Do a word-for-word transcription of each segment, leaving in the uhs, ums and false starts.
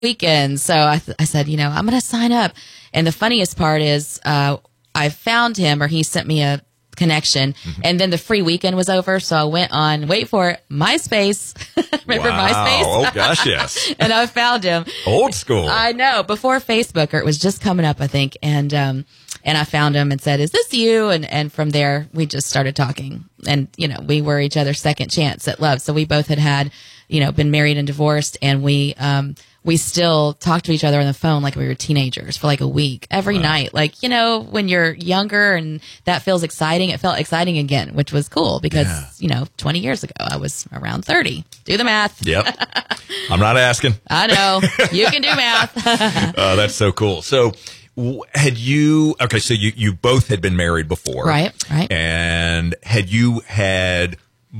weekend. So I, th- I said, you know, I'm going to sign up. And the funniest part is uh, I found him, or he sent me a connection, mm-hmm. and then the free weekend was over. So I went on, wait for it, MySpace. Remember wow. MySpace? Oh, gosh, yes. And I found him. Old school. I know. Before Facebook, or it was just coming up, I think. And um, and I found him and said, is this you? And, and from there, we just started talking. And, you know, we were each other's second chance at love. So we both had had, you know, been married and divorced, and we um, we still talked to each other on the phone like we were teenagers for like a week, every wow. night. Like, you know, when you're younger and that feels exciting, it felt exciting again, which was cool because, yeah. you know, twenty years ago, I was around thirty. Do the math. Yep. I'm not asking. I know. You can do math. uh, that's so cool. So had you, okay, so you, you both had been married before. Right, right. And had you had,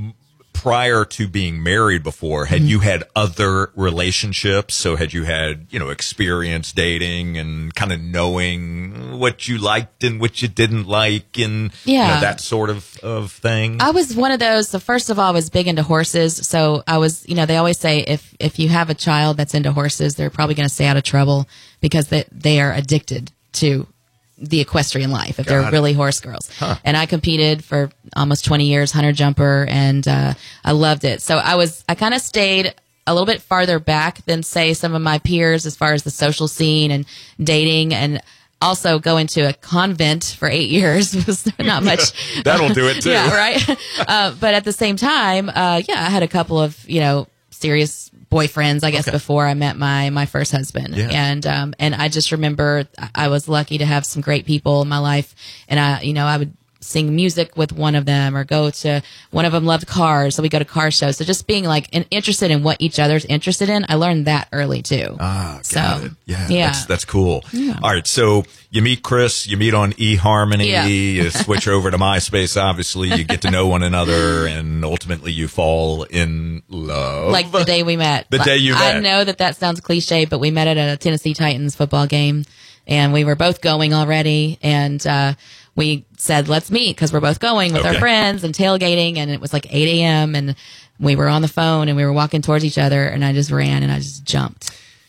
prior to being married before, had mm-hmm. you had other relationships? So had you had, you know, experience dating and kind of knowing what you liked and what you didn't like and yeah. you know, that sort of, of thing? I was one of those. So first of all, I was big into horses. So I was, you know, they always say if, if you have a child that's into horses, they're probably going to stay out of trouble because they, they are addicted to the equestrian life if Got they're it. really horse girls. Huh. And I competed for almost twenty years, hunter jumper, and uh, I loved it. So I was, I kind of stayed a little bit farther back than say some of my peers as far as the social scene and dating, and also going to a convent for eight years was not much. That'll do it too. Yeah, right. uh, but at the same time, uh, yeah, I had a couple of, you know, serious boyfriends, I guess, okay. before I met my, my first husband. Yeah. And, um, and I just remember I was lucky to have some great people in my life. And I, you know, I would sing music with one of them or go to, one of them loved cars. So we go to car shows. So just being like in, interested in what each other's interested in. I learned that early too. Ah, got so, it. Yeah. yeah. That's, that's cool. Yeah. All right. So you meet Chris, you meet on eHarmony, Yeah. you switch over to MySpace, obviously, you get to know one another, and ultimately you fall in love. Like the day we met. The day you met. I know that that sounds cliche, but we met at a Tennessee Titans football game, and we were both going already, and uh we said, let's meet because we're both going with Okay. our friends and tailgating, and it was like eight a.m. and we were on the phone and we were walking towards each other, and I just ran and I just jumped.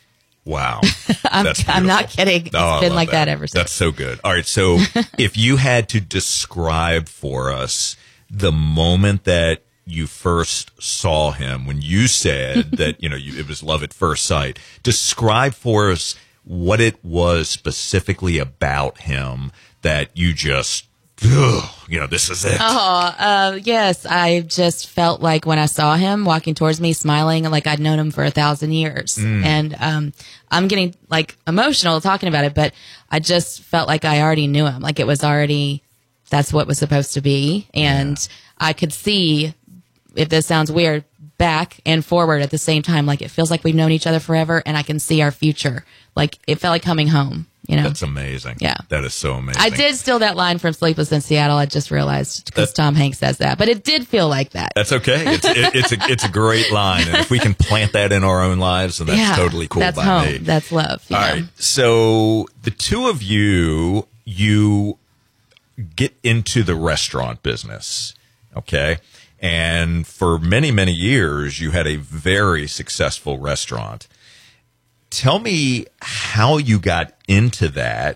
Wow. I'm, That's I'm not beautiful. kidding. It's Oh, I been love like that. ever since. That's so good. All right. So if you had to describe for us the moment that you first saw him, when you said that, you know, you, it was love at first sight, describe for us what it was specifically about him that you just, ugh, you know, this is it. Oh, uh, yes. I just felt like when I saw him walking towards me, smiling, like I'd known him for a thousand years. Mm. And um, I'm getting like emotional talking about it, but I just felt like I already knew him. Like it was already, that's what was supposed to be. And yeah. I could see, if this sounds weird, back and forward at the same time. Like it feels like we've known each other forever, and I can see our future. Like it felt like coming home. You know? That's amazing. Yeah. That is so amazing. I did steal that line from Sleepless in Seattle. I just realized because Tom Hanks says that, but it did feel like that. That's okay. It's it, it's a it's a great line, and if we can plant that in our own lives, then that's yeah, totally cool that's by home. me. That's love. All know? right. So the two of you, you get into the restaurant business, okay? And for many many years, you had a very successful restaurant. Tell me how you got into that.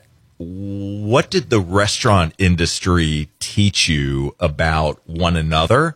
What did the restaurant industry teach you about one another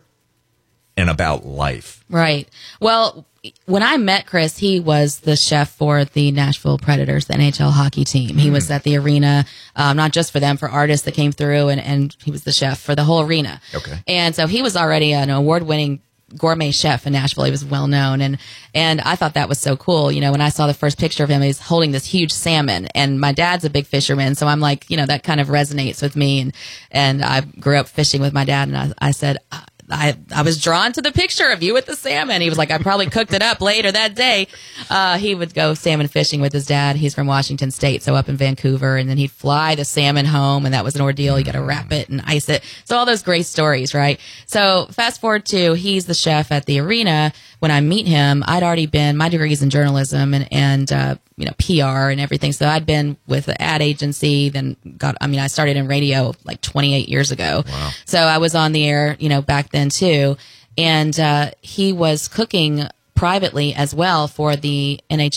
and about life? Right. Well, when I met Chris, he was the chef for the Nashville Predators, the N H L hockey team. He mm. was at the arena, um, not just for them, for artists that came through, and, and he was the chef for the whole arena. Okay. And so he was already an award-winning gourmet chef in Nashville. He was well known, and and I thought that was so cool. You know, when I saw the first picture of him, he's holding this huge salmon, and my dad's a big fisherman, so I'm like, you know, that kind of resonates with me. And and I grew up fishing with my dad, and I, I said, I I was drawn to the picture of you with the salmon. He was like, I probably cooked it up later that day. Uh, he would go salmon fishing with his dad. He's from Washington State, so up in Vancouver, and then he'd fly the salmon home, and that was an ordeal. You got to wrap it and ice it. So all those great stories, right? So fast forward to he's the chef at the arena. When I meet him, I'd already been, my degree is in journalism and, and, uh, you know, P R and everything. So I'd been with the ad agency, then got, I mean, I started in radio like twenty-eight years ago. Wow. So I was on the air, you know, back then too. And, uh, he was cooking privately as well for the N H L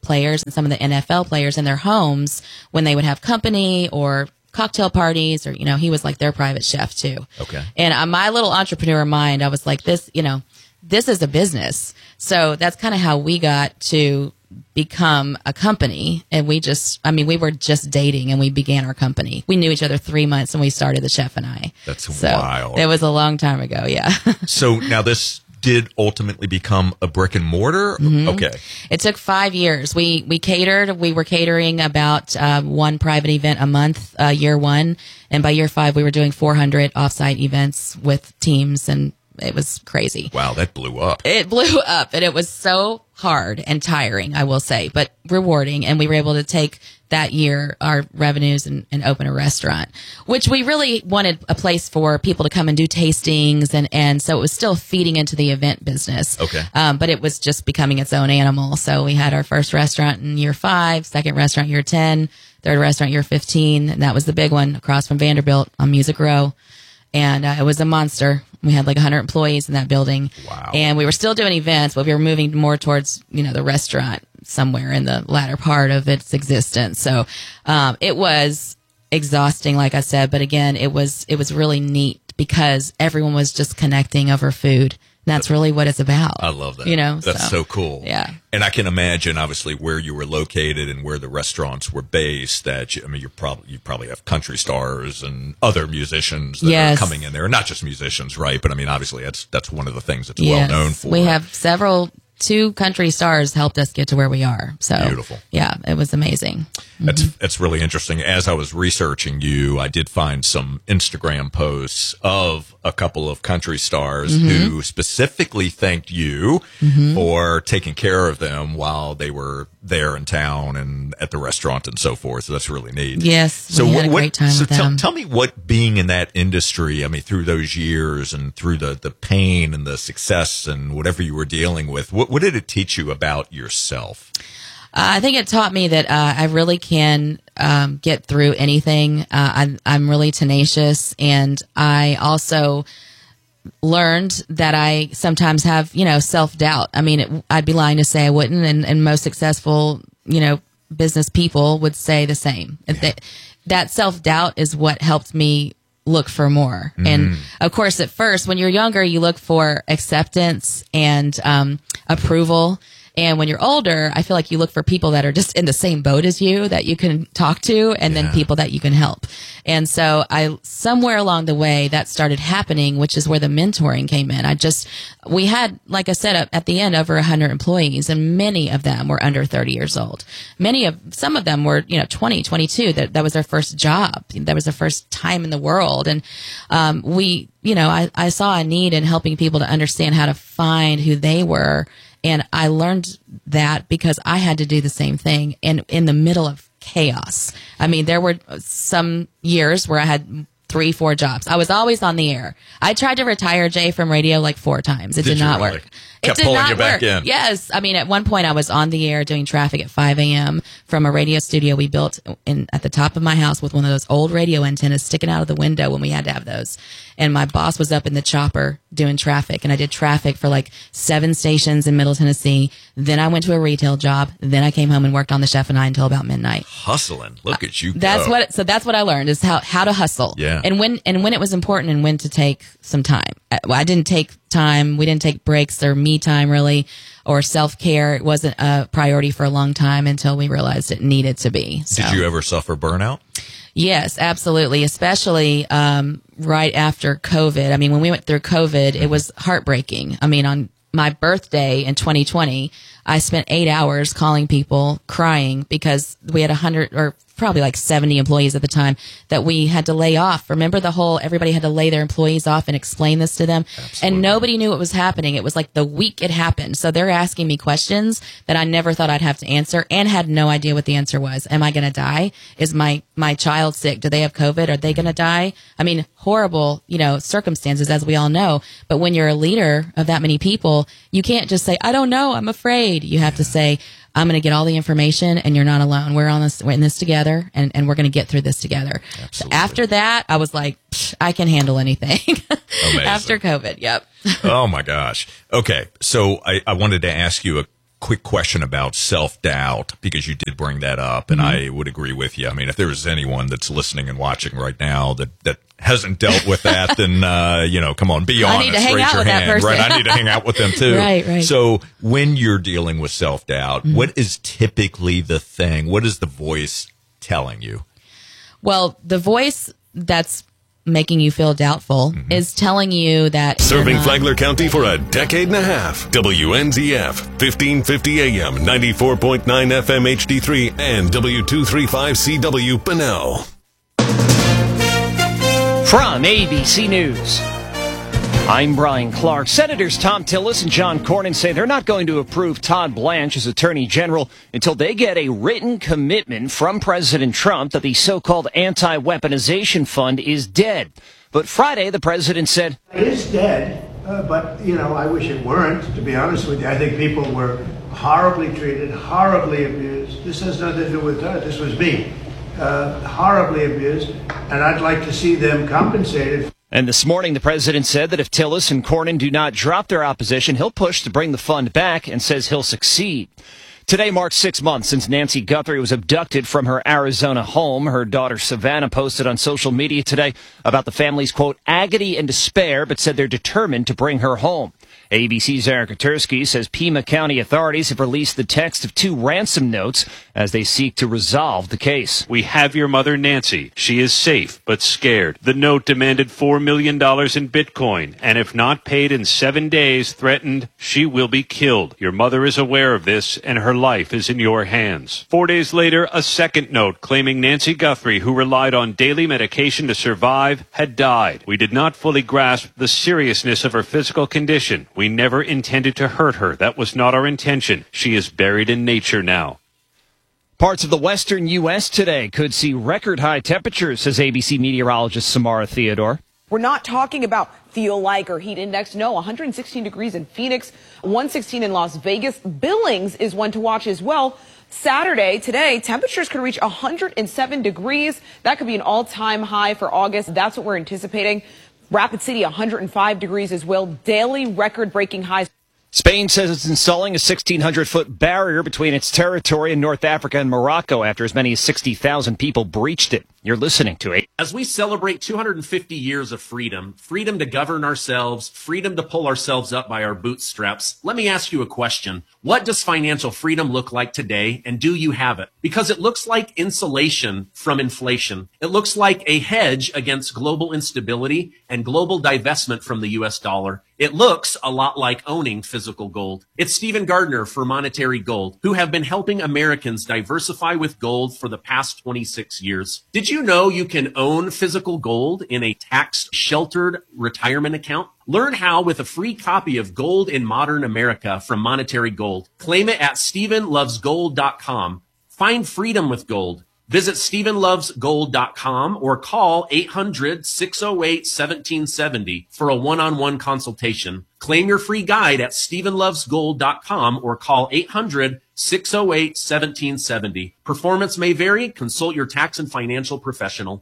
players and some of the N F L players in their homes when they would have company or cocktail parties, or, you know, he was like their private chef too. Okay. And uh, my little entrepreneur mind, I was like, this, you know, this is a business. So that's kind of how we got to become a company. And we just, I mean, we were just dating and we began our company. We knew each other three months and we started The Chef and I. That's so wild. It was a long time ago. Yeah. So now this did ultimately become a brick and mortar? Mm-hmm. Okay. It took five years. We we catered. We were catering about uh, one private event a month, uh, year one. And by year five, we were doing four hundred offsite events with teams, and it was crazy. Wow, that blew up. It blew up, and it was so hard and tiring, I will say, but rewarding. And we were able to take that year our revenues and, and open a restaurant, which we really wanted a place for people to come and do tastings. And, and so it was still feeding into the event business. Okay. Um, but it was just becoming its own animal. So we had our first restaurant in year five, second restaurant year ten, third restaurant year fifteen. And that was the big one across from Vanderbilt on Music Row. And uh, it was a monster. We had like one hundred employees in that building. Wow. And we were still doing events, but we were moving more towards, you know, the restaurant somewhere in the latter part of its existence. So um, it was exhausting, like I said. But again, it was it was really neat because everyone was just connecting over food. That's really what it's about. I love that. You know, that's so, so cool. Yeah. And I can imagine, obviously, where you were located and where the restaurants were based. That you, I mean, you're probably you probably have country stars and other musicians that yes. are coming in there. Not just musicians, right? But I mean, obviously, that's that's one of the things that's yes. well known for. We have several. Two country stars helped us get to where we are. So beautiful. Yeah, it was amazing. That's mm-hmm. that's really interesting. As I was researching you, I did find some Instagram posts of a couple of country stars mm-hmm. who specifically thanked you mm-hmm. for taking care of them while they were there in town and at the restaurant and so forth. So that's really neat. Yes, so we had what, a great time so with tell, them. Tell me what being in that industry, I mean, through those years and through the, the pain and the success and whatever you were dealing with, what, what did it teach you about yourself? Uh, I think it taught me that uh, I really can um, get through anything. Uh, I'm, I'm really tenacious, and I also learned that I sometimes have, you know, self-doubt. I mean, it, I'd be lying to say I wouldn't, and, and most successful, you know, business people would say the same. Yeah. That, that self-doubt is what helped me look for more. Mm. And of course, at first, when you're younger, you look for acceptance and um, approval. And when you're older, I feel like you look for people that are just in the same boat as you that you can talk to, and yeah. then people that you can help. And so I, somewhere along the way, that started happening, which is where the mentoring came in. I just, we had, like I said, at the end, over one hundred employees, and many of them were under thirty years old. Many of, some of them were, you know, twenty, twenty-two. That, that was their first job. That was their first time in the world. And, um, we, you know, I, I saw a need in helping people to understand how to find who they were. And I learned that because I had to do the same thing in, in the middle of chaos. I mean, there were some years where I had three, four jobs. I was always on the air. I tried to retire, Jay, from radio like four times. It did, did not really? work. Kept it did pulling not you back work. in. Yes. I mean, at one point I was on the air doing traffic at five a.m. from a radio studio we built in at the top of my house with one of those old radio antennas sticking out of the window when we had to have those. And my boss was up in the chopper doing traffic, and I did traffic for like seven stations in Middle Tennessee. Then I went to a retail job. Then I came home and worked on The Chef and I until about midnight. Hustling. Look at you. That's go. what. So that's what I learned is how how to hustle. Yeah. And when and when it was important and when to take some time. I, I didn't take time. We didn't take breaks or me time really, or self care. It wasn't a priority for a long time until we realized it needed to be. So. Did you ever suffer burnout? Yes, absolutely. Especially um, right after COVID. I mean, when we went through COVID, it was heartbreaking. I mean, on my birthday in twenty twenty, I spent eight hours calling people, crying because we had a hundred or probably like seventy employees at the time that we had to lay off. Remember the whole, everybody had to lay their employees off and explain this to them. Absolutely. And nobody knew what was happening. It was like the week it happened. So they're asking me questions that I never thought I'd have to answer and had no idea what the answer was. Am I going to die? Is my, my child sick? Do they have COVID? Are they going to die? I mean, horrible, you know, circumstances as we all know. But when you're a leader of that many people, you can't just say, I don't know, I'm afraid. You have to say, I'm going to get all the information and you're not alone. We're on this, we're in this together and, and we're going to get through this together. So after that, I was like, I can handle anything. After COVID. Yep. Oh my gosh. Okay. So I, I wanted to ask you a quick question about self-doubt, because you did bring that up, and mm-hmm. I would agree with you. I mean, if there is anyone that's listening and watching right now that, that hasn't dealt with that, then, uh, you know, come on, be honest. I need to hang raise out your with hand. that person. Right? I need to hang out with them, too. Right, right. So when you're dealing with self-doubt, mm-hmm. what is typically the thing? What is the voice telling you? Well, the voice that's making you feel doubtful mm-hmm. is telling you that serving Flagler County for a decade and a half. W N Z F, fifteen fifty A M, ninety-four point nine F M H D three, and W two thirty-five C W Bunnell. From A B C News, I'm Brian Clark. Senators Tom Tillis and John Cornyn say they're not going to approve Todd Blanche as Attorney General until they get a written commitment from President Trump that the so-called anti-weaponization fund is dead. But Friday, the president said, it is dead, uh, but, you know, I wish it weren't, to be honest with you. I think people were horribly treated, horribly abused. This has nothing to do with her. This was me. Uh, horribly abused, and I'd like to see them compensated. And this morning, the president said that if Tillis and Cornyn do not drop their opposition, he'll push to bring the fund back and says he'll succeed. Today marks six months since Nancy Guthrie was abducted from her Arizona home. Her daughter Savannah posted on social media today about the family's, quote, agony and despair, but said they're determined to bring her home. A B C's Eric Kutersky says Pima County authorities have released the text of two ransom notes as they seek to resolve the case. We have your mother, Nancy. She is safe, but scared. The note demanded four million dollars in Bitcoin, and if not paid in seven days, threatened she will be killed. Your mother is aware of this, and her life is in your hands. Four days later, a second note claiming Nancy Guthrie, who relied on daily medication to survive, had died. We did not fully grasp the seriousness of her physical condition. We never intended to hurt her. That was not our intention. She is buried in nature now. Parts of the western U S today could see record high temperatures, says A B C meteorologist Samara Theodore. We're not talking about feel-like or heat index. No, one hundred sixteen degrees in Phoenix, one sixteen in Las Vegas. Billings is one to watch as well. Saturday, today, temperatures could reach one hundred seven degrees. That could be an all-time high for August. That's what we're anticipating. Rapid City, one hundred five degrees as well. Daily record-breaking highs. Spain says it's installing a sixteen hundred foot barrier between its territory and North Africa and Morocco after as many as sixty thousand people breached it. You're listening to it. As we celebrate two hundred fifty years of freedom, freedom to govern ourselves, freedom to pull ourselves up by our bootstraps, let me ask you a question. What does financial freedom look like today, and do you have it? Because it looks like insulation from inflation. It looks like a hedge against global instability and global divestment from the U S dollar. It looks a lot like owning physical gold. It's Stephen Gardner for Monetary Gold, who have been helping Americans diversify with gold for the past twenty-six years. Did you know you can own physical gold in a tax-sheltered retirement account? Learn how with a free copy of Gold in Modern America from Monetary Gold. Claim it at stephen loves gold dot com. Find freedom with gold. Visit stephen loves gold dot com or call eight hundred, six oh eight, one seven seven oh for a one-on-one consultation. Claim your free guide at stephen loves gold dot com or call eight hundred, six oh eight, one seven seven oh. Performance may vary. Consult your tax and financial professional.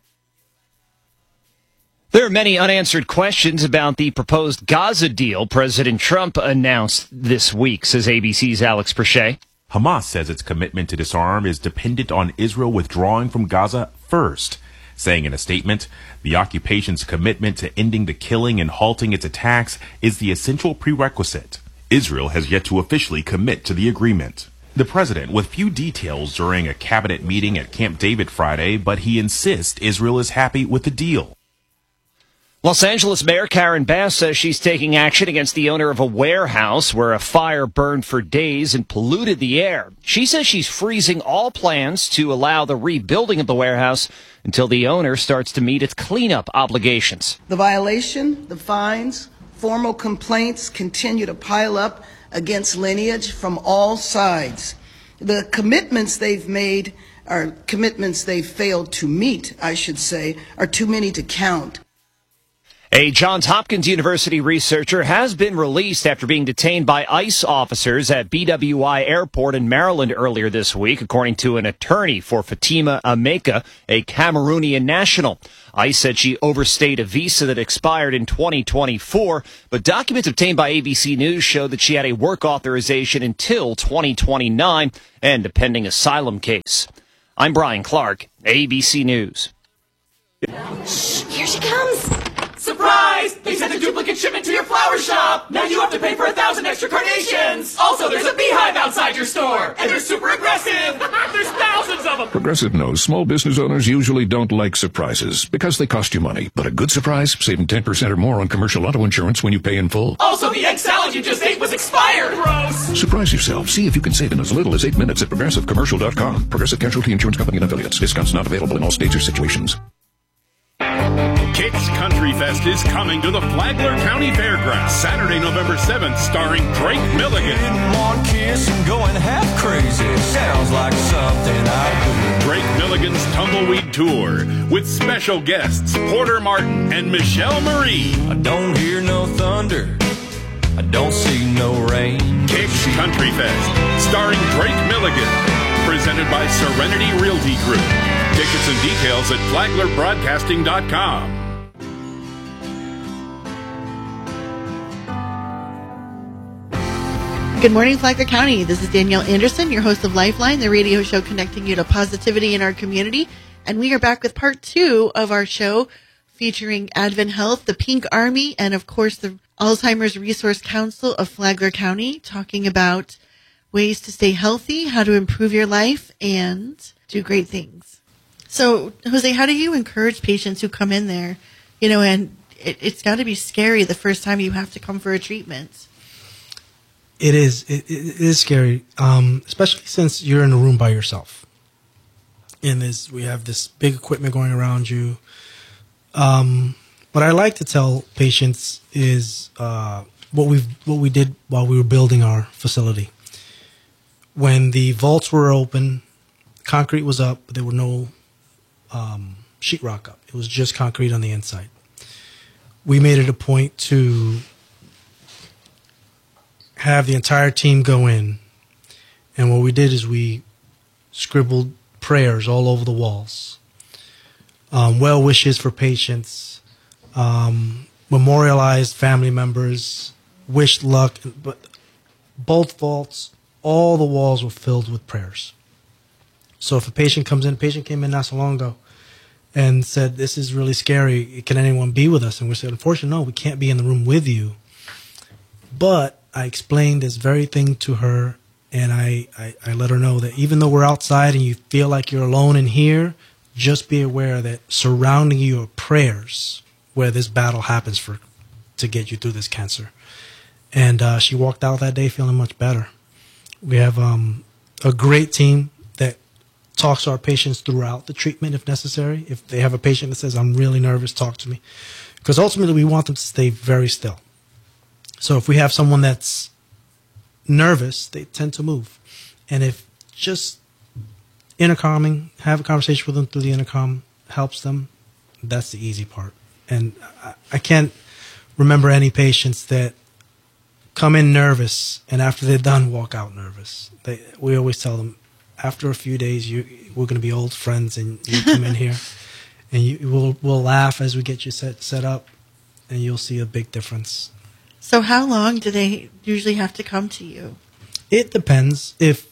There are many unanswered questions about the proposed Gaza deal President Trump announced this week, says A B C's Alex Perche. Hamas says its commitment to disarm is dependent on Israel withdrawing from Gaza first, saying in a statement, the occupation's commitment to ending the killing and halting its attacks is the essential prerequisite. Israel has yet to officially commit to the agreement. The president with few details during a cabinet meeting at Camp David Friday, but he insists Israel is happy with the deal. Los Angeles Mayor Karen Bass says she's taking action against the owner of a warehouse where a fire burned for days and polluted the air. She says she's freezing all plans to allow the rebuilding of the warehouse until the owner starts to meet its cleanup obligations. The violation, the fines, formal complaints continue to pile up against Lineage from all sides. The commitments they've made, or commitments they've failed to meet, I should say, are too many to count. A Johns Hopkins University researcher has been released after being detained by ICE officers at B W I Airport in Maryland earlier this week, according to an attorney for Fatima Ameka, a Cameroonian national. ICE said she overstayed a visa that expired in twenty twenty-four, but documents obtained by A B C News show that she had a work authorization until twenty twenty-nine and a pending asylum case. I'm Brian Clark, A B C News. Shh, here she comes. Surprise! They sent a duplicate shipment to your flower shop! Now you have to pay for a thousand extra carnations! Also, there's a beehive outside your store! And they're super aggressive! There's thousands of them! Progressive knows small business owners usually don't like surprises because they cost you money. But a good surprise, saving ten percent or more on commercial auto insurance when you pay in full. Also, the egg salad you just ate was expired! Gross! Surprise yourself. See if you can save in as little as eight minutes at progressive commercial dot com. Progressive Casualty Insurance Company and affiliates. Discounts not available in all states or situations. Kicks Country Fest is coming to the Flagler County Fairgrounds Saturday, November seventh, starring Drake Milligan. One kiss and going half crazy sounds like something I do. Drake Milligan's Tumbleweed Tour with special guests Porter Martin and Michelle Marie. I don't hear no thunder. I don't see no rain. Kicks Country Fest starring Drake Milligan. Presented by Serenity Realty Group. Tickets and details at flagler broadcasting dot com. Good morning, Flagler County. This is Danielle Anderson, your host of Lifeline, the radio show connecting you to positivity in our community. And we are back with part two of our show featuring Advent Health, the Pink Army, and of course the Alzheimer's Resource Council of Flagler County, talking about ways to stay healthy, how to improve your life, and do great things. So, Jose, how do you encourage patients who come in there, you know, and it, it's got to be scary the first time you have to come for a treatment? It is. It, it is scary, um, especially since you're in a room by yourself. And this, we have this big equipment going around you. Um, what I like to tell patients is uh, what we what we did while we were building our facility. When the vaults were open, concrete was up, but there were no um, sheetrock up. It was just concrete on the inside. We made it a point to have the entire team go in, and what we did is we scribbled prayers all over the walls, um, well wishes for patients, um, memorialized family members, wished luck, but both vaults, all the walls were filled with prayers. So if a patient comes in, a patient came in not so long ago and said, this is really scary, can anyone be with us? And we said, unfortunately, no, we can't be in the room with you. But I explained this very thing to her, and I, I, I let her know that even though we're outside and you feel like you're alone in here, just be aware that surrounding you are prayers where this battle happens for to get you through this cancer. And uh, she walked out that day feeling much better. We have um, a great team that talks to our patients throughout the treatment if necessary. If they have a patient that says, I'm really nervous, talk to me. Because ultimately we want them to stay very still. So if we have someone that's nervous, they tend to move. And if just intercomming, have a conversation with them through the intercom helps them, that's the easy part. And I, I can't remember any patients that come in nervous and after they're done walk out nervous. They, we always tell them, after a few days, you, we're going to be old friends, and you come in here, and you we'll, we'll laugh as we get you set, set up, and you'll see a big difference. So how long do they usually have to come to you? It depends. If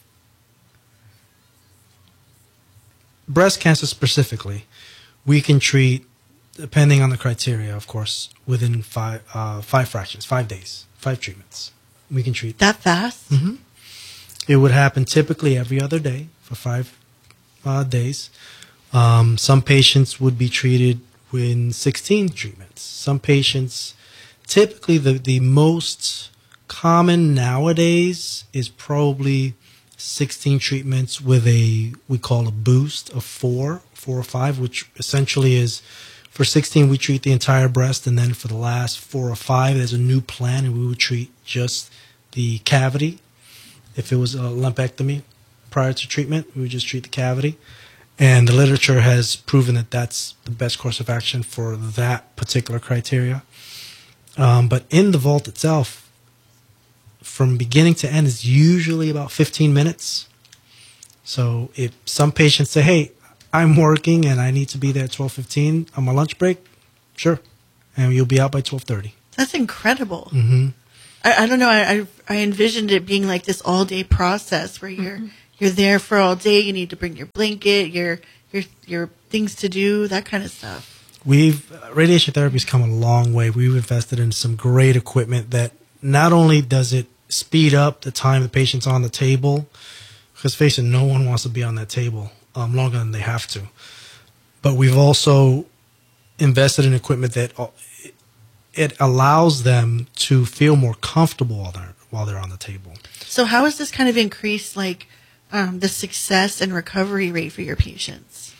breast cancer specifically, we can treat, depending on the criteria, of course, within five uh, five fractions, five days, five treatments. We can treat that fast. Mm-hmm. It would happen typically every other day for five uh, days. Um, some patients would be treated within sixteen treatments. Some patients. Typically, the, the most common nowadays is probably sixteen treatments with a, we call a boost of four, four or five, which essentially is, for sixteen, we treat the entire breast, and then for the last four or five, there's a new plan, and we would treat just the cavity. If it was a lumpectomy prior to treatment, we would just treat the cavity. And the literature has proven that that's the best course of action for that particular criteria. Um, but in the vault itself, from beginning to end, is usually about fifteen minutes. So if some patients say, hey, I'm working and I need to be there at twelve fifteen on my lunch break, sure. And you'll be out by twelve thirty. That's incredible. Mm-hmm. I, I don't know. I, I I envisioned it being like this all day process where you're mm-hmm. you're there for all day. You need to bring your blanket, your your your things to do, that kind of stuff. We've uh, radiation therapy's come a long way. We've invested in some great equipment that not only does it speed up the time the patient's on the table, because face it, no one wants to be on that table um, longer than they have to. But we've also invested in equipment that uh, it allows them to feel more comfortable while they're while they're on the table. So how has this kind of increased, like, um, the success and recovery rate for your patients?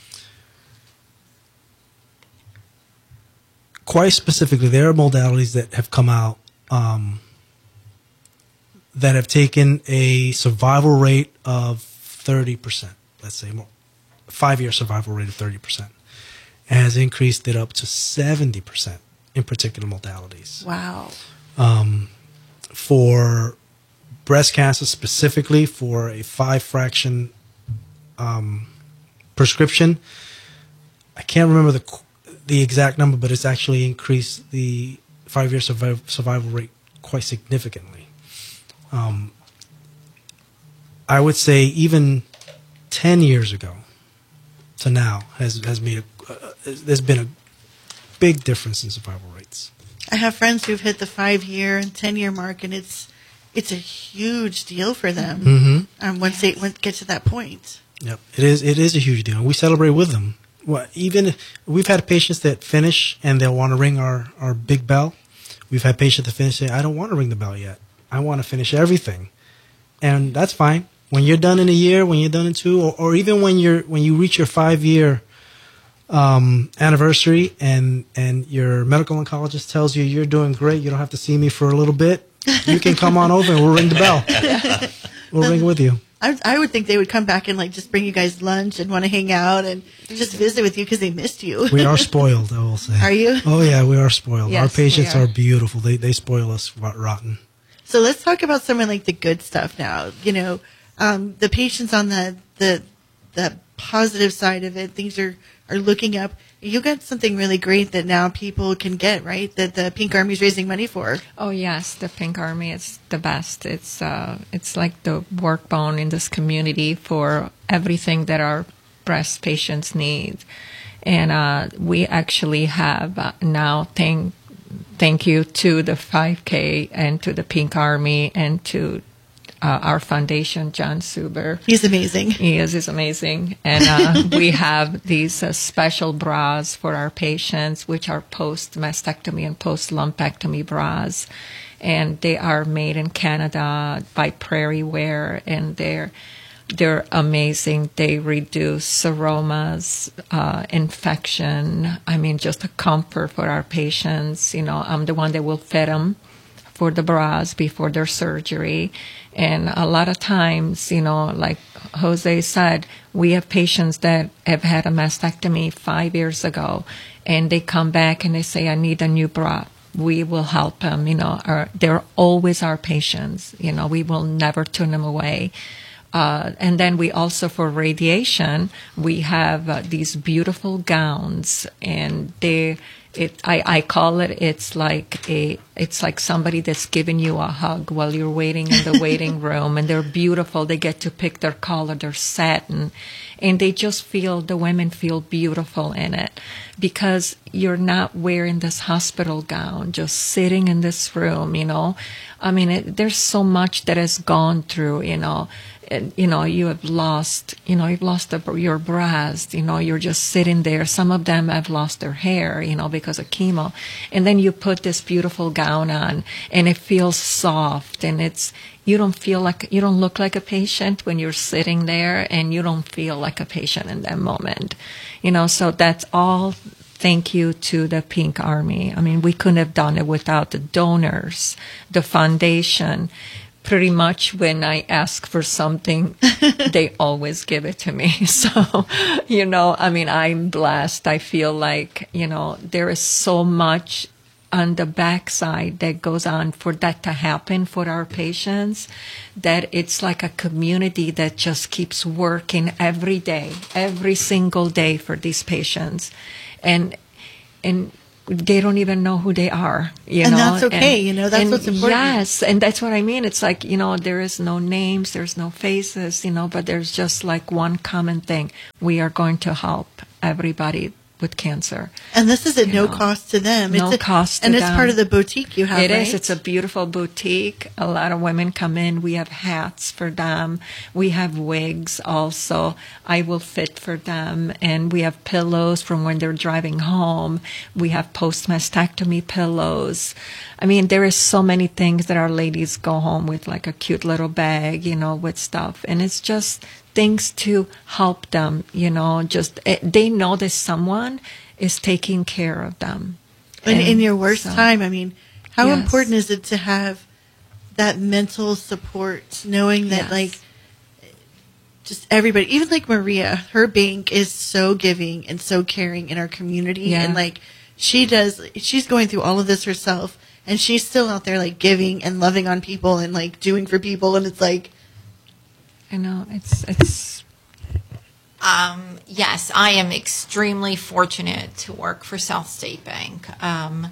Quite specifically, there are modalities that have come out um, that have taken a survival rate of thirty percent, let's say, more, five-year survival rate of thirty percent, and has increased it up to seventy percent in particular modalities. Wow. Um, for breast cancer specifically, for a five-fraction um, prescription, I can't remember the the exact number, but it's actually increased the five-year survival, survival rate quite significantly. Um, I would say even ten years ago to now has has made a, uh, there's been a big difference in survival rates. I have friends who've hit the five-year and ten-year mark, and it's it's a huge deal for them Mm-hmm. um, once they when, get to that point. Yep, it is. It is a huge deal, and we celebrate with them. Well, even we've had patients that finish and they'll want to ring our, our big bell. We've had patients that finish and say, I don't want to ring the bell yet. I want to finish everything. And that's fine. When you're done in a year, when you're done in two, or, or even when you're when you reach your five year um, anniversary and and your medical oncologist tells you you're doing great, you don't have to see me for a little bit, you can come on over and we'll ring the bell. We'll ring with you. I, I would think they would come back and like just bring you guys lunch and want to hang out and just visit with you because they missed you. We are spoiled, I will say. Are you? Oh yeah, we are spoiled. Yes, Our patients we are. are beautiful. They they spoil us rotten. So let's talk about some of like the good stuff now. You know, um, the patients on the the the positive side of it, things are are looking up. You got something really great that now people can get, right? That the Pink Army is raising money for. Oh yes, the Pink Army is the best. It's uh, it's like the work bone in this community for everything that our breast patients need, and uh, we actually have uh, now thank thank you to the five K and to the Pink Army and to Uh, our foundation, John Suber. He's amazing. He is, he's amazing. And uh, we have these uh, special bras for our patients, which are post-mastectomy and post-lumpectomy bras. And they are made in Canada by Prairie Wear, and they're they're amazing. They reduce seromas, uh, infection. I mean, just a comfort for our patients. You know, I'm the one that will fit them for the bras before their surgery. And a lot of times, you know, like Jose said, we have patients that have had a mastectomy five years ago, and they come back and they say, I need a new bra. We will help them, you know. Our, they're always our patients. You know, we will never turn them away. Uh, and then we also, for radiation, we have uh, these beautiful gowns, and they It, I, I call it, it's like a, it's like somebody that's giving you a hug while you're waiting in the waiting room, and they're beautiful. They get to pick their color, their satin, and they just feel, the women feel beautiful in it because you're not wearing this hospital gown, just sitting in this room, you know. I mean, it, there's so much that has gone through, you know. And, you know, you have lost, you know, you've lost the, your breast, you know, you're just sitting there. Some of them have lost their hair, you know, because of chemo. And then you put this beautiful gown on and it feels soft, and it's, you don't feel like, you don't look like a patient when you're sitting there, and you don't feel like a patient in that moment, you know. So that's all thank you to the Pink Army. I mean, we couldn't have done it without the donors, the foundation. pretty much when I ask for something, they always give it to me. So, you know, I mean, I'm blessed. I feel like, you know, there is so much on the backside that goes on for that to happen for our patients, that it's like a community that just keeps working every day, every single day for these patients. And, and, they don't even know who they are, you and know. And that's okay, and, you know, that's and what's important. Yes, and that's what I mean. It's like, you know, there is no names, there's no faces, you know, but there's just like one common thing. We are going to help everybody with cancer. And this is at you no know. cost to them. No it's a, cost to and them. And it's part of the boutique you have, It right? is. It's a beautiful boutique. A lot of women come in. We have hats for them. We have wigs also. I will fit for them. And we have pillows from when they're driving home. We have post-mastectomy pillows. I mean, there is so many things that our ladies go home with, like a cute little bag, you know, with stuff. And it's just things to help them, you know, just they know that someone is taking care of them. And, and in your worst so, time, I mean, how yes. important is it to have that mental support, knowing that, yes. like, just everybody, even like Maria, her bank is so giving and so caring in our community. Yeah. And, like, she does, she's going through all of this herself, and she's still out there, like, giving and loving on people and, like, doing for people. And it's like, I know, it's, it's, Um, yes, I am extremely fortunate to work for South State Bank. Um,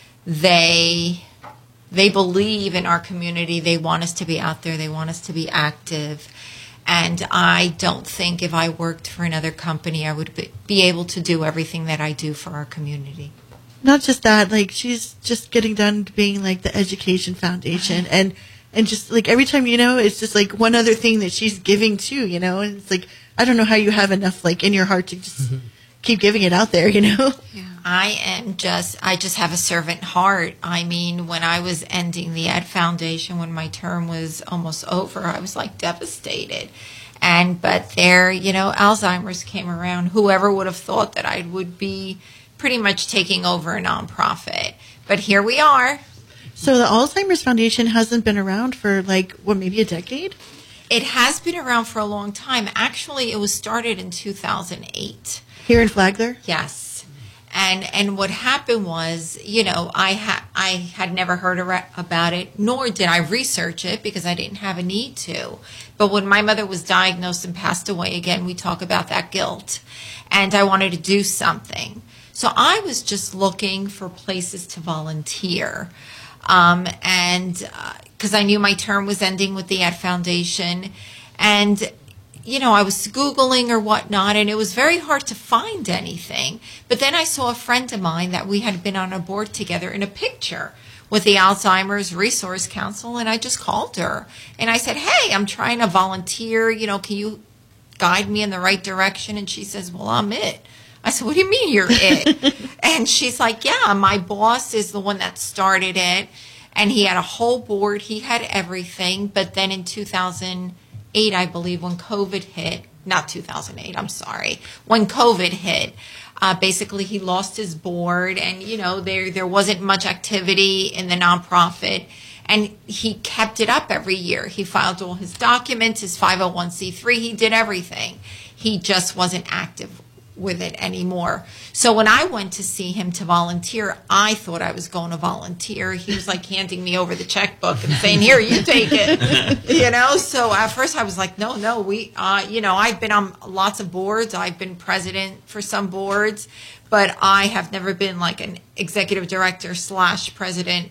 they they believe in our community. They want us to be out there. They want us to be active. And I don't think if I worked for another company, I would be, be able to do everything that I do for our community. not just that, like, she's just getting done being, like, the Education Foundation. And, and just, like, every time, you know, it's just, like, one other thing that she's giving too, you know. And it's, like, I don't know how you have enough, like, in your heart to just keep giving it out there, you know. Yeah. I am just, I just have a servant heart. I mean, when I was ending the Ed Foundation, when my term was almost over, I was, like, devastated. And, but there, you know, Alzheimer's came around. Whoever would have thought that I would be pretty much taking over a nonprofit. But here we are. So the Alzheimer's Foundation hasn't been around for, like, what, maybe a decade? It has been around for a long time. Actually, it was started in two thousand eight. Here in Flagler? Yes. And and what happened was, you know, I, ha- I had never heard about it, nor did I research it because I didn't have a need to. But when my mother was diagnosed and passed away, again, we talk about that guilt. And I wanted to do something. So I was just looking for places to volunteer. Um, and because uh, I knew my term was ending with the Ed Foundation. And, you know, I was Googling or whatnot, and it was very hard to find anything. But then I saw a friend of mine that we had been on a board together in a picture with the Alzheimer's Resource Council, and I just called her. And I said, hey, I'm trying to volunteer. You know, can you guide me in the right direction? And she says, well, I'm it. I said, what do you mean you're it? And she's like, yeah, my boss is the one that started it. And he had a whole board. He had everything. But then in two thousand eight, I believe, when COVID hit, not two thousand eight, I'm sorry, when COVID hit, uh, basically he lost his board. And, you know, there there wasn't much activity in the nonprofit. And he kept it up every year. He filed all his documents, his five oh one c three. He did everything. He just wasn't active with it anymore. So when I went to see him to volunteer, I thought I was going to volunteer. He was like handing me over the checkbook and saying, here, you take it. You know, so at first I was like, no, no, we, uh, you know, I've been on lots of boards. I've been president for some boards, but I have never been like an executive director slash president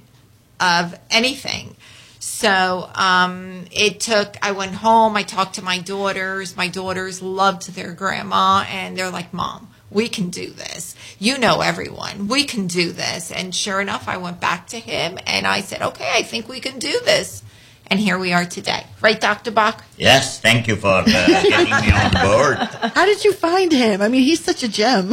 of anything. So um, it took, I went home, I talked to my daughters. My daughters loved their grandma, and they're like, Mom, we can do this. You know everyone. We can do this. And sure enough, I went back to him, and I said, okay, I think we can do this. And here we are today. Right, Doctor Bach? Yes, thank you for uh, getting me on board. How did you find him? I mean, he's such a gem.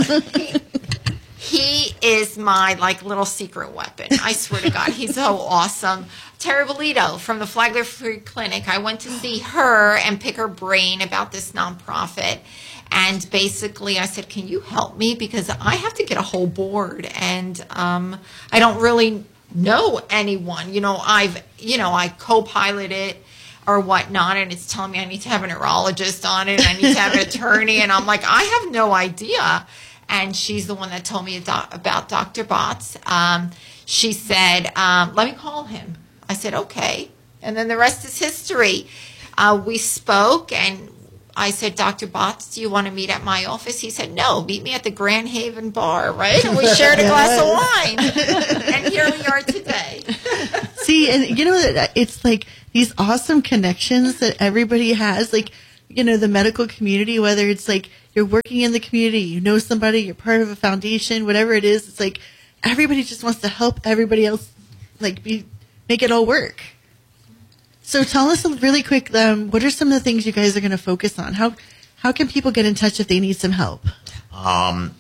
He is my, like, little secret weapon. I swear to God, he's so awesome. Tara Bolito from the Flagler Free Clinic. I went to see her and pick her brain about this nonprofit. And basically, I said, can you help me? Because I have to get a whole board. And um, I don't really know anyone. You know, I've, you know, I co-pilot it or whatnot, and it's telling me I need to have a neurologist on it, and I need to have an attorney, and I'm like, I have no idea. And she's the one that told me about Doctor Botts. Um, she said, um, let me call him. I said, okay. And then the rest is history. Uh, we spoke, and I said, Doctor Botts, do you want to meet at my office? He said, no, meet me at the Grand Haven bar, right? And we shared a glass of wine. And here we are today. See, and you know, it's like these awesome connections that everybody has, like, you know, the medical community, whether it's like you're working in the community, you know somebody, you're part of a foundation, whatever it is, it's like everybody just wants to help everybody else, like, be make it all work. So tell us really quick, um, what are some of the things you guys are going to focus on? How how can people get in touch if they need some help? Um,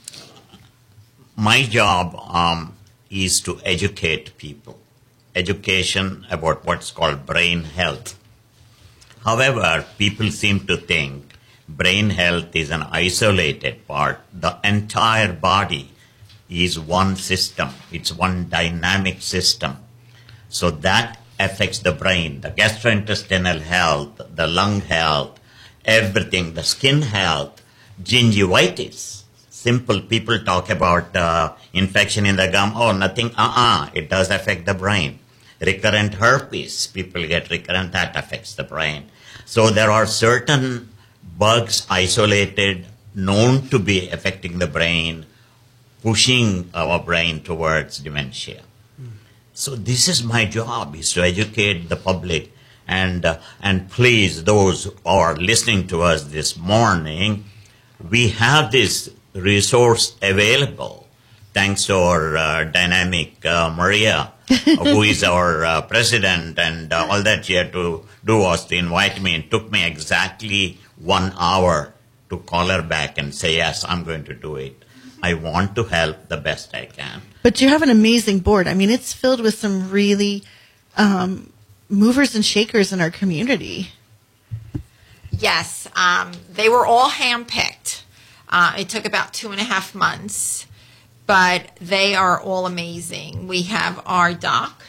my job um, is to educate people. Education about what's called brain health. However, people seem to think brain health is an isolated part. The entire body is one system. It's one dynamic system. So that affects the brain, the gastrointestinal health, the lung health, everything, the skin health, gingivitis. Simple, people talk about uh, infection in the gum. Oh, nothing, uh-uh, it does affect the brain. Recurrent herpes, people get recurrent, that affects the brain. So there are certain bugs isolated, known to be affecting the brain, pushing our brain towards dementia. So this is my job, is to educate the public. And, uh, and please, those who are listening to us this morning, we have this resource available, thanks to our uh, dynamic uh, Maria, who is our uh, president, and uh, all that she had to do was to invite me. It took me exactly one hour to call her back and say, yes, I'm going to do it. I want to help the best I can. But you have an amazing board. I mean, it's filled with some really um, movers and shakers in our community. Yes, um, they were all handpicked. Uh, it took about two and a half months, but they are all amazing. We have our doc.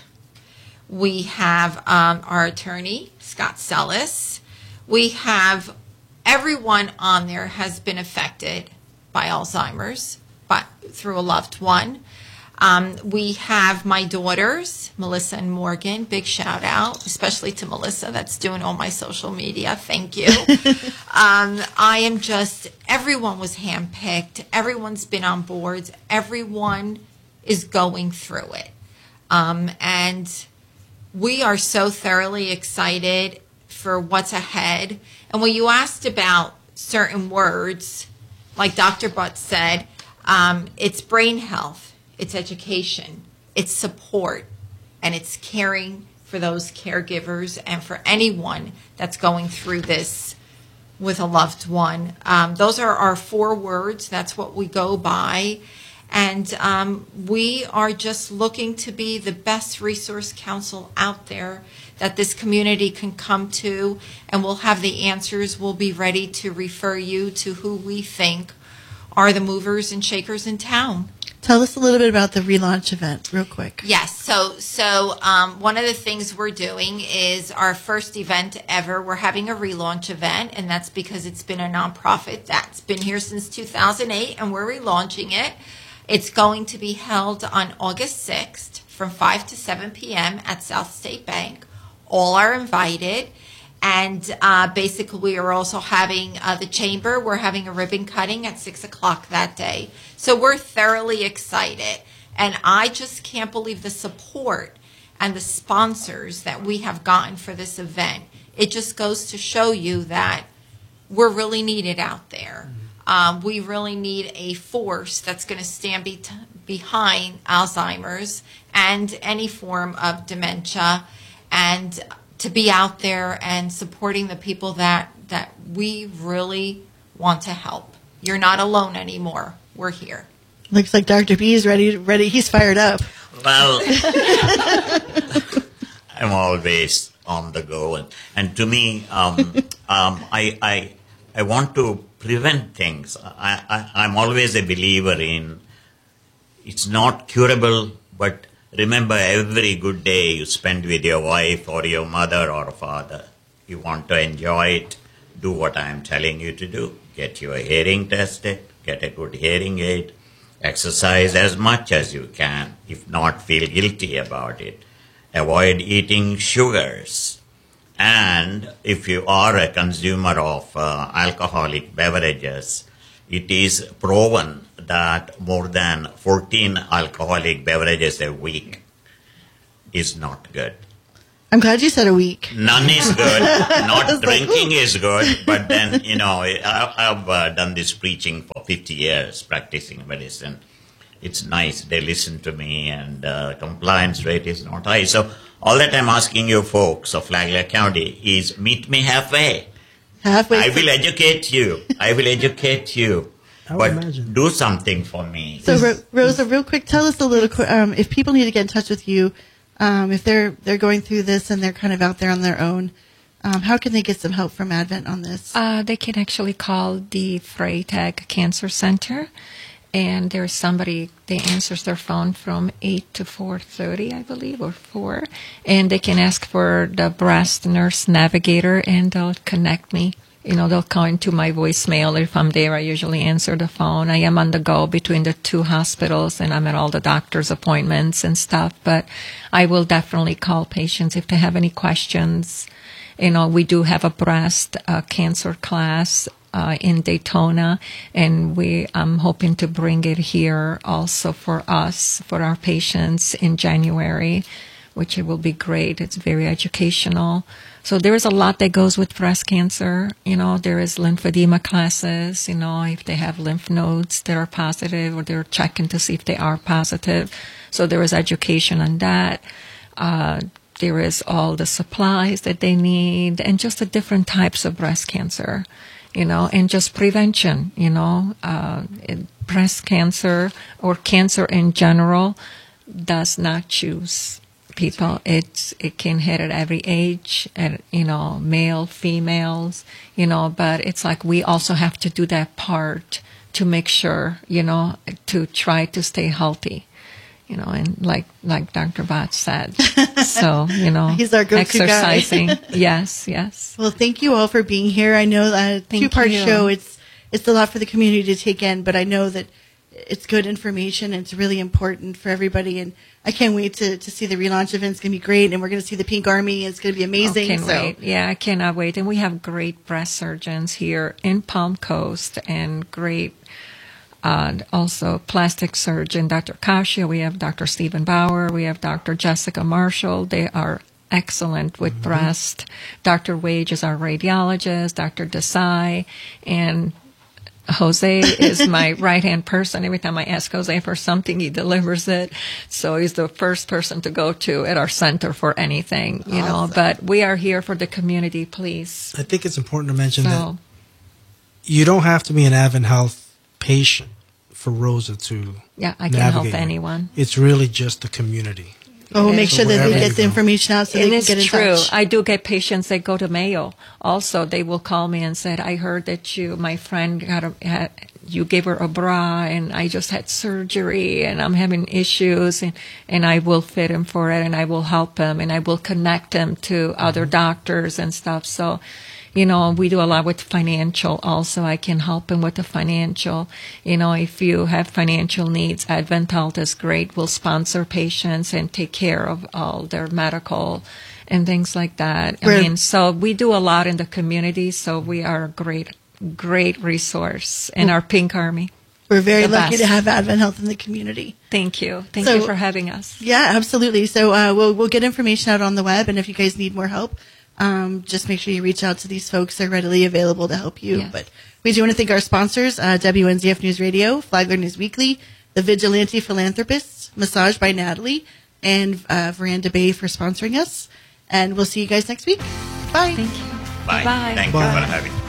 We have um, our attorney, Scott Sellis. We have everyone on there has been affected by Alzheimer's, but through a loved one. Um, we have my daughters, Melissa and Morgan. Big shout out, especially to Melissa, that's doing all my social media. Thank you. um, I am just, everyone was handpicked. Everyone's been on boards. Everyone is going through it. Um, and we are so thoroughly excited for what's ahead. And when you asked about certain words, like Doctor Butts said, um, it's brain health. It's education, it's support, and it's caring for those caregivers and for anyone that's going through this with a loved one. Um, those are our four words. That's what we go by. And um, we are just looking to be the best resource council out there that this community can come to, and we'll have the answers. We'll be ready to refer you to who we think are the movers and shakers in town. Tell us a little bit about the relaunch event, real quick. Yes. So, so um, one of the things we're doing is our first event ever. We're having a relaunch event, and that's because it's been a nonprofit that's been here since two thousand eight, and we're relaunching it. It's going to be held on August sixth from five to seven p.m. at South State Bank. All are invited. And uh, basically, we are also having uh, the chamber. We're having a ribbon cutting at six o'clock that day. So we're thoroughly excited. And I just can't believe the support and the sponsors that we have gotten for this event. It just goes to show you that we're really needed out there. Um, we really need a force that's going to stand be- behind Alzheimer's and any form of dementia, and to be out there and supporting the people that, that we really want to help. You're not alone anymore. We're here. Looks like Doctor B is ready. Ready. He's fired up. Well, I'm always on the go, and, and to me, um, um, I, I I want to prevent things. I, I I'm always a believer in it's not curable, but Remember, every good day you spend with your wife or your mother or father, you want to enjoy it, do what I am telling you to do. Get your hearing tested, get a good hearing aid, exercise as much as you can, if not feel guilty about it. Avoid eating sugars. And if you are a consumer of uh, alcoholic beverages, it is proven that more than fourteen alcoholic beverages a week is not good. I'm glad you said a week. None is good. Not drinking is good. But then, you know, I, I've uh, done this preaching for fifty years, practicing medicine. It's nice. They listen to me, and uh, compliance rate is not high. So all that I'm asking you folks of Flagler County is meet me halfway. Halfway. I will educate you. I will educate you. I would But imagine. do something for me. So, Ro- Rosa, real quick, tell us a little. Qu- um, if people need to get in touch with you, um, if they're they're going through this and they're kind of out there on their own, um, how can they get some help from Advent on this? Uh, they can actually call the Freytag Cancer Center, and there's somebody that answers their phone from eight to four thirty, I believe, or four, and they can ask for the breast nurse navigator, and they'll connect me. You know, they'll call into my voicemail. If I'm there, I usually answer the phone. I am on the go between the two hospitals, and I'm at all the doctor's appointments and stuff. But I will definitely call patients if they have any questions. You know, we do have a breast uh, cancer class uh, in Daytona, and we I'm hoping to bring it here also for us, for our patients in January, which it will be great. It's very educational. So there is a lot that goes with breast cancer. You know, there is lymphedema classes, you know, if they have lymph nodes that are positive, or they're checking to see if they are positive. So there is education on that. Uh, there is all the supplies that they need, and just the different types of breast cancer, you know, and just prevention, you know. Uh, it, breast cancer or cancer in general does not choose people. It's it can hit at every age, at, you know, male, females, you know, but it's like we also have to do that part to make sure, you know, to try to stay healthy, you know, and like like Doctor Bott said. So, you know, He's our go-to guy. exercising. Yes, yes. Well, thank you all for being here. I know a two-part you. show. It's it's a lot for the community to take in, but I know that it's good information. It's really important for everybody, and I can't wait to, to see the relaunch event. It's going to be great, and we're going to see the Pink Army. It's going to be amazing. Oh, can't so. wait. Yeah, I cannot wait. And we have great breast surgeons here in Palm Coast, and great uh, also plastic surgeon, Doctor Kasia. We have Doctor Stephen Bauer. We have Doctor Jessica Marshall. They are excellent with mm-hmm. breast. Doctor Wage is our radiologist, Doctor Desai, and Jose is my right-hand person. Every time I ask Jose for something, he delivers it. So he's the first person to go to at our center for anything, you know. But we are here for the community, please. I think it's important to mention So- that you don't have to be an Advent Health patient for Rosa to Yeah, I can help navigate. anyone. It's really just the community. Oh, we'll make So sure that they wherever get you the go. information out so And they can it's get in true. touch. I do get patients that go to Mayo. Also, they will call me and said, "I heard that you, my friend, got a, had, you gave her a bra, and I just had surgery, and I'm having issues, and and I will fit him for it, and I will help him, and I will connect him to other doctors and stuff." So, you know, we do a lot with financial also. I can help him with the financial. You know, if you have financial needs, Advent Health is great. We'll sponsor patients and take care of all their medical and things like that. I We're- mean, so we do a lot in the community, so we are a great, great resource in our Pink Army. We're very The lucky best. to have Advent Health in the community. Thank you. Thank So- you for having us. Yeah, absolutely. So uh, we'll we'll get information out on the web, and if you guys need more help, um, just make sure you reach out to these folks. They're readily available to help you. Yes. But we do want to thank our sponsors, uh, W N Z F News Radio, Flagler News Weekly, The Vigilante Philanthropists, Massage by Natalie, and uh, Veranda Bay for sponsoring us. And we'll see you guys next week. Bye. Thank you. Bye. Bye. Thank Bye. you for having me.